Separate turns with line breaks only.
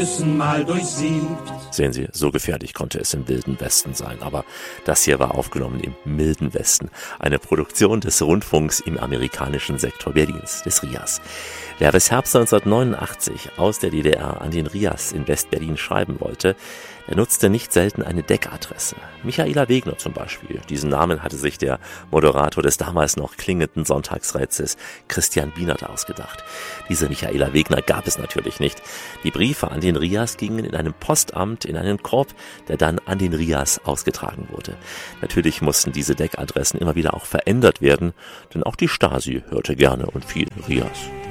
mal durchsiebt.
Sehen Sie, so gefährlich konnte es im Wilden Westen sein. Aber das hier war aufgenommen im Milden Westen. Eine Produktion des Rundfunks im amerikanischen Sektor Berlins, des RIAS. Wer bis Herbst 1989 aus der DDR an den RIAS in West-Berlin schreiben wollte, der nutzte nicht selten eine Deckadresse. Michaela Wegner zum Beispiel. Diesen Namen hatte sich der Moderator des damals noch klingenden Sonntagsreizes Christian Bienert ausgedacht. Diese Michaela Wegner gab es natürlich nicht. Die Briefe an den RIAS gingen in einem Postamt in einen Korb, der dann an den RIAS ausgetragen wurde. Natürlich mussten diese Deckadressen immer wieder auch verändert werden, denn auch die Stasi hörte gerne und viel RIAS.